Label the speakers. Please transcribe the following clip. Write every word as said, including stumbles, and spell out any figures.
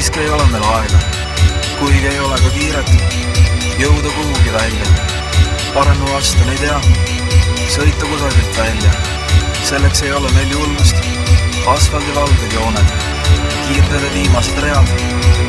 Speaker 1: siiski ei ole meil aega, kuigi ei ole ka kiiret jõuda kuhugi välja. Parem ma vastan ei tea, sõita kusagilt välja. Selleks ei ole meil julgust, asfaldi valged jooned, kiirteede viimased read.